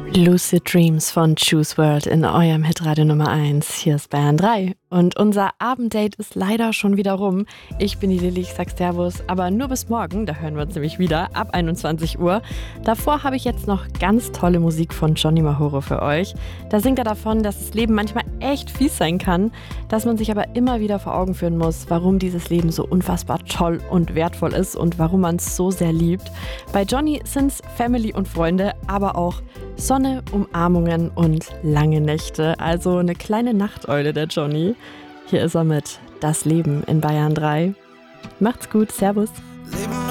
Lucid Dreams von Choose World in eurem Hitradio Nummer 1. Hier ist Bayern 3. Und unser Abenddate ist leider schon wieder rum. Ich bin die Lilly, ich sag Servus, aber nur bis morgen, da hören wir uns nämlich wieder, ab 21 Uhr. Davor habe ich jetzt noch ganz tolle Musik von Johnny Mahoro für euch. Da singt er davon, dass das Leben manchmal echt fies sein kann, dass man sich aber immer wieder vor Augen führen muss, warum dieses Leben so unfassbar toll und wertvoll ist und warum man es so sehr liebt. Bei Johnny sind es Family und Freunde, aber auch Sonne, Umarmungen und lange Nächte. Also eine kleine Nachteule, der Johnny. Hier ist er mit Das Leben in Bayern 3. Macht's gut, Servus. Leben